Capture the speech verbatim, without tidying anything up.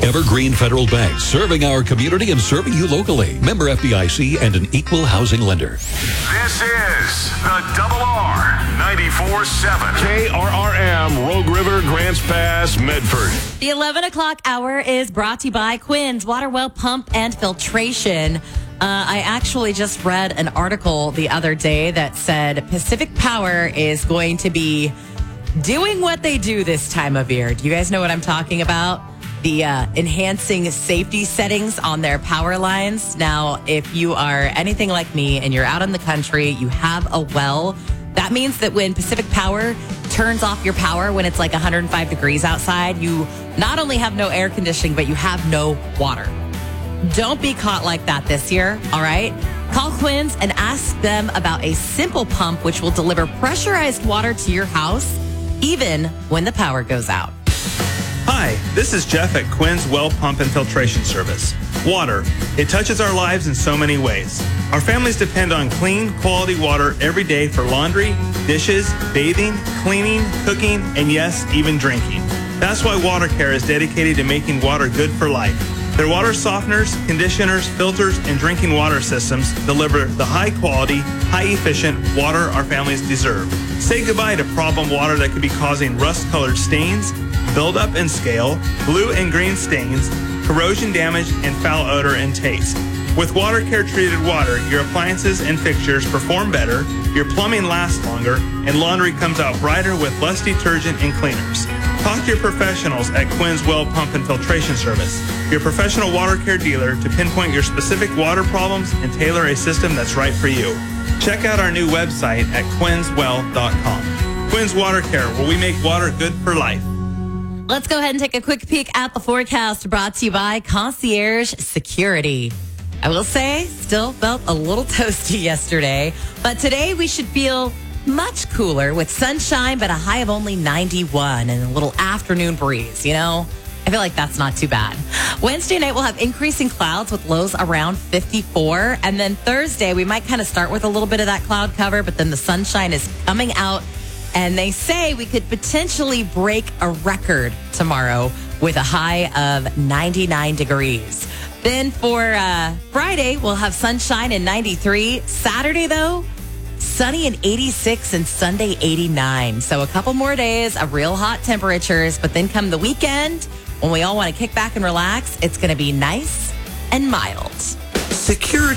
Evergreen Federal Bank, serving our community and serving you locally. Member F D I C and an equal housing lender. This is the Double R ninety-four seven. K R R M, Rogue River, Grants Pass, Medford. The eleven o'clock hour is brought to you by Quinn's Water Well Pump and Filtration. Uh, I actually just read an article the other day that said Pacific Power is going to be doing what they do this time of year. Do you guys know what I'm talking about? The uh, enhancing safety settings on their power lines. Now, if you are anything like me and you're out in the country, you have a well, that means that when Pacific Power turns off your power when it's like one hundred five degrees outside, you not only have no air conditioning, but you have no water. Don't be caught like that this year, all right? Call Quinn's and ask them about a simple pump which will deliver pressurized water to your house, even when the power goes out. Hi, this is Jeff at Quinn's Well Pump and Filtration Service. Water. It touches our lives in so many ways. Our families depend on clean, quality water every day for laundry, dishes, bathing, cleaning, cooking, and yes, even drinking. That's why Water Care is dedicated to making water good for life. Their water softeners, conditioners, filters, and drinking water systems deliver the high-quality, high-efficient water our families deserve. Say goodbye to problem water that could be causing rust-colored stains, buildup and scale, blue and green stains, corrosion damage, and foul odor and taste. With Water Care treated water, your appliances and fixtures perform better, your plumbing lasts longer, and laundry comes out brighter with less detergent and cleaners. Talk to your professionals at Quinn's Well Pump and Filtration Service, your professional water care dealer, to pinpoint your specific water problems and tailor a system that's right for you. Check out our new website at quinns well dot com. Quinn's Water Care, where we make water good for life. Let's go ahead and take a quick peek at the forecast, brought to you by Concierge Security. I will say, still felt a little toasty yesterday, but today we should feel much cooler with sunshine, but a high of only ninety-one and a little afternoon breeze, you know? I feel like that's not too bad. Wednesday night, we'll have increasing clouds with lows around fifty-four. And then Thursday, we might kind of start with a little bit of that cloud cover, but then the sunshine is coming out. And they say we could potentially break a record tomorrow with a high of ninety-nine degrees. Then for uh, Friday, we'll have sunshine and ninety-three. Saturday, though, sunny and eighty-six, and Sunday eighty-nine. So a couple more days of real hot temperatures. But then come the weekend, when we all want to kick back and relax, it's going to be nice and mild. Security.